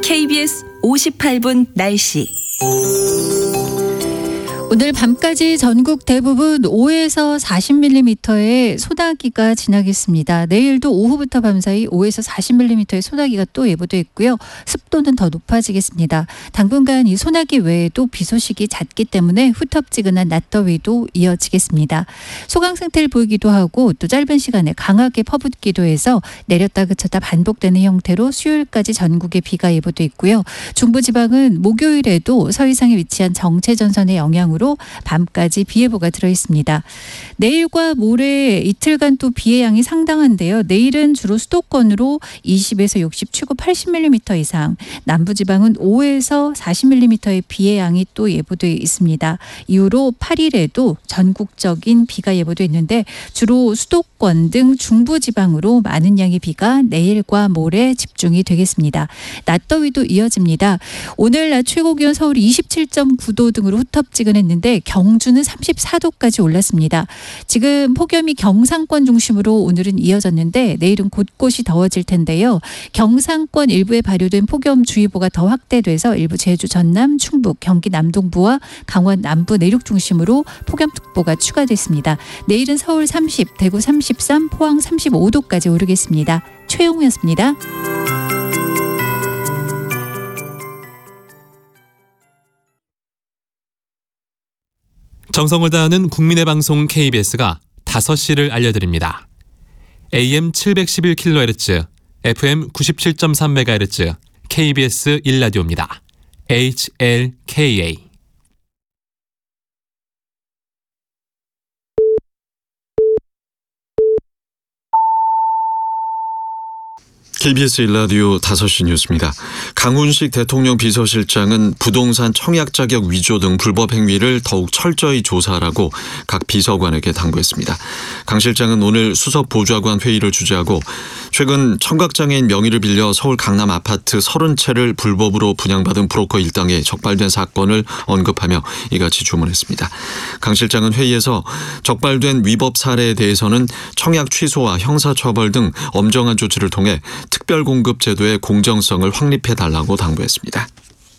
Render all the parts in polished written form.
KBS 58분 날씨. 오늘 밤까지 전국 대부분 5에서 40mm의 소나기가 지나겠습니다. 내일도 오후부터 밤사이 5에서 40mm의 소나기가 또 예보돼 있고요. 습도는 더 높아지겠습니다. 당분간 이 소나기 외에도 비 소식이 잦기 때문에 후텁지근한 낮더위도 이어지겠습니다. 소강 상태를 보이기도 하고 또 짧은 시간에 강하게 퍼붓기도 해서 내렸다 그쳤다 반복되는 형태로 수요일까지 전국에 비가 예보돼 있고요. 중부지방은 목요일에도 서해상에 위치한 정체전선의 영향으로 밤까지 비 예보가 들어있습니다. 내일과 모레 이틀간 또 비의 양이 상당한데요. 내일은 주로 수도권으로 20에서 60, 최고 80mm 이상, 남부지방은 5에서 40mm의 비의 양이 또 예보되어 있습니다. 이후로 8일에도 전국적인 비가 예보되어 있는데 주로 수도권 등 중부지방으로 많은 양의 비가 내일과 모레 집중이 되겠습니다. 낮더위도 이어집니다. 오늘 낮 최고 기온 서울이 27.9도 등으로 후텁지근했는데 경주는 34도까지 올랐습니다. 지금 폭염이 경상권 중심으로 오늘은 이어졌는데 내일은 곳곳이 더워질 텐데요. 경상권 일부에 발효된 폭염주의보가 더 확대돼서 일부 제주, 전남, 충북, 경기 남동부와 강원 남부 내륙 중심으로 폭염특보가 추가됐습니다. 내일은 서울 30, 대구 33, 포항 35도까지 오르겠습니다. 최영우였습니다. 정성을 다하는 국민의 방송 KBS가 5시를 알려드립니다. AM 711kHz, FM 97.3MHz, KBS 1라디오입니다. HLKA. KBS 1라디오 5시 뉴스입니다. 강훈식 대통령 비서실장은 부동산 청약 자격 위조 등 불법 행위를 더욱 철저히 조사하라고 각 비서관에게 당부했습니다. 강 실장은 오늘 수석 보좌관 회의를 주재하고 최근 청각장애인 명의를 빌려 서울 강남 아파트 30채를 불법으로 분양받은 브로커 일당에 적발된 사건을 언급하며 이같이 주문했습니다. 강 실장은 회의에서 적발된 위법 사례에 대해서는 청약 취소와 형사처벌 등 엄정한 조치를 통해 특별공급 제도의 공정성을 확립해달라고 당부했습니다.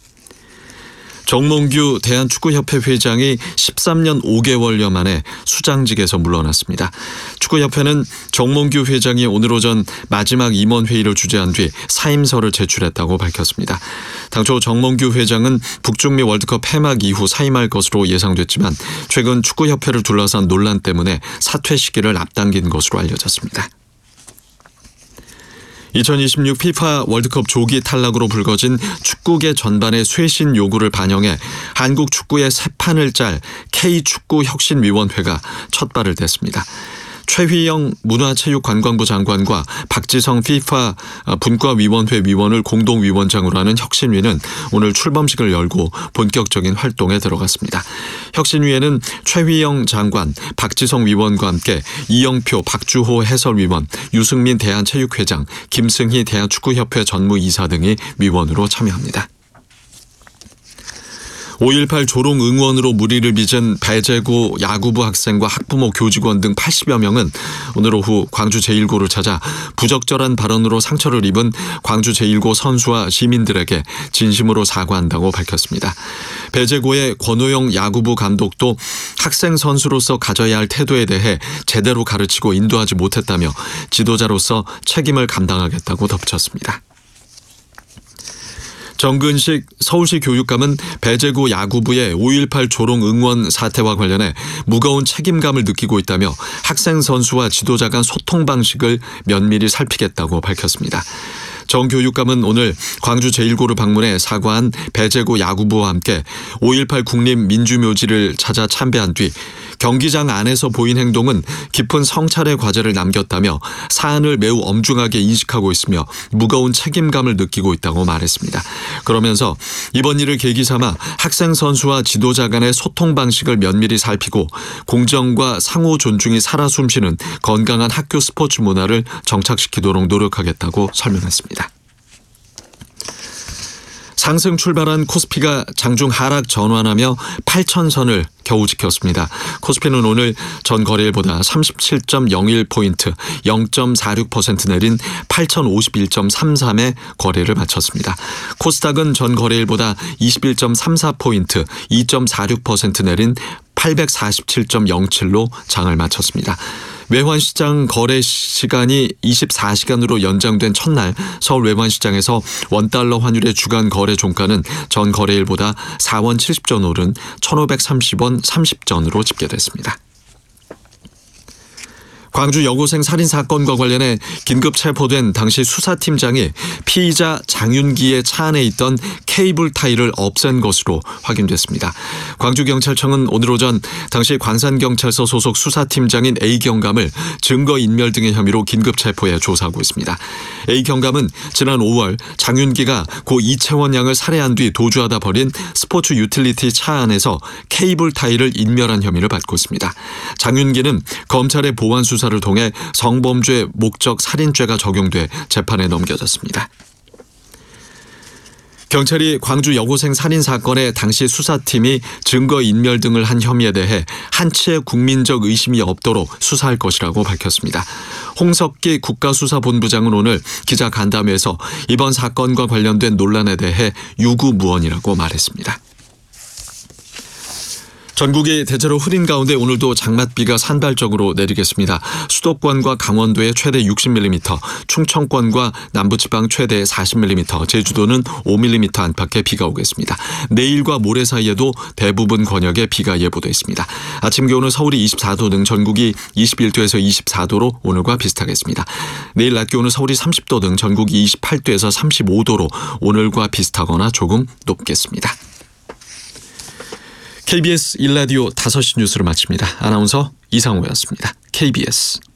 정몽규 대한축구협회 회장이 13년 5개월여 만에 수장직에서 물러났습니다. 축구협회는 정몽규 회장이 오늘 오전 마지막 임원회의를 주재한 뒤 사임서를 제출했다고 밝혔습니다. 당초 정몽규 회장은 북중미 월드컵 폐막 이후 사임할 것으로 예상됐지만 최근 축구협회를 둘러싼 논란 때문에 사퇴 시기를 앞당긴 것으로 알려졌습니다. 2026 FIFA 월드컵 조기 탈락으로 불거진 축구계 전반의 쇄신 요구를 반영해 한국 축구의 새 판을 짤 K축구혁신위원회가 첫 발을 댔습니다. 최휘영 문화체육관광부 장관과 박지성 FIFA 분과위원회 위원을 공동위원장으로 하는 혁신위는 오늘 출범식을 열고 본격적인 활동에 들어갔습니다. 혁신위에는 최휘영 장관, 박지성 위원과 함께 이영표, 박주호 해설위원, 유승민 대한체육회장, 김승희 대한축구협회 전무이사 등이 위원으로 참여합니다. 5.18 조롱 응원으로 무리를 빚은 배제고 야구부 학생과 학부모 교직원 등 80여 명은 오늘 오후 광주 제1고를 찾아 부적절한 발언으로 상처를 입은 광주 제1고 선수와 시민들에게 진심으로 사과한다고 밝혔습니다. 배제고의 권호영 야구부 감독도 학생 선수로서 가져야 할 태도에 대해 제대로 가르치고 인도하지 못했다며 지도자로서 책임을 감당하겠다고 덧붙였습니다. 정근식 서울시 교육감은 배제고 야구부의 5.18 조롱 응원 사태와 관련해 무거운 책임감을 느끼고 있다며 학생 선수와 지도자 간 소통 방식을 면밀히 살피겠다고 밝혔습니다. 정 교육감은 오늘 광주 제1고를 방문해 사과한 배제고 야구부와 함께 5.18 국립민주묘지를 찾아 참배한 뒤 경기장 안에서 보인 행동은 깊은 성찰의 과제를 남겼다며 사안을 매우 엄중하게 인식하고 있으며 무거운 책임감을 느끼고 있다고 말했습니다. 그러면서 이번 일을 계기 삼아 학생 선수와 지도자 간의 소통 방식을 면밀히 살피고 공정과 상호 존중이 살아 숨쉬는 건강한 학교 스포츠 문화를 정착시키도록 노력하겠다고 설명했습니다. 상승 출발한 코스피가 장중 하락 전환하며 8,000선을 겨우 지켰습니다. 코스피는 오늘 전 거래일보다 37.01포인트 0.46% 내린 8,051.33에 거래를 마쳤습니다. 코스닥은 전 거래일보다 21.34포인트 2.46% 내린 847.07로 장을 마쳤습니다. 외환시장 거래 시간이 24시간으로 연장된 첫날 서울 외환시장에서 원달러 환율의 주간 거래 종가는 전 거래일보다 4원 70전 오른 1,530원 30전으로 집계됐습니다. 광주 여고생 살인사건과 관련해 긴급 체포된 당시 수사팀장이 피의자 장윤기의 차 안에 있던 케이블 타이를 없앤 것으로 확인됐습니다. 광주경찰청은 오늘 오전 당시 광산경찰서 소속 수사팀장인 A경감을 증거인멸 등의 혐의로 긴급 체포해 조사하고 있습니다. A경감은 지난 5월 장윤기가 고 이채원 양을 살해한 뒤 도주하다 버린 스포츠 유틸리티 차 안에서 케이블 타이를 인멸한 혐의를 받고 있습니다. 장윤기는 검찰의 보완 수사를 통해 성범죄 목적 살인죄가 적용돼 재판에 넘겨졌습니다. 경찰이 광주 여고생 살인 사건의 당시 수사팀이 증거인멸 등을 한 혐의에 대해 한치의 국민적 의심이 없도록 수사할 것이라고 밝혔습니다. 홍석기 국가수사본부장은 오늘 기자간담회에서 이번 사건과 관련된 논란에 대해 유구무원이라고 말했습니다. 전국이 대체로 흐린 가운데 오늘도 장맛비가 산발적으로 내리겠습니다. 수도권과 강원도에 최대 60mm, 충청권과 남부지방 최대 40mm, 제주도는 5mm 안팎의 비가 오겠습니다. 내일과 모레 사이에도 대부분 권역에 비가 예보돼 있습니다. 아침 기온은 서울이 24도 등 전국이 21도에서 24도로 오늘과 비슷하겠습니다. 내일 낮 기온은 서울이 30도 등 전국이 28도에서 35도로 오늘과 비슷하거나 조금 높겠습니다. KBS 1라디오 5시 뉴스를 마칩니다. 아나운서 이상호였습니다. KBS